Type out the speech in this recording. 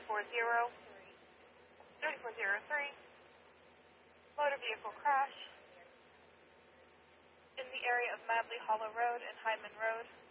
3403. Motor vehicle crash in the area of Madley Hollow Road and Hyman Road.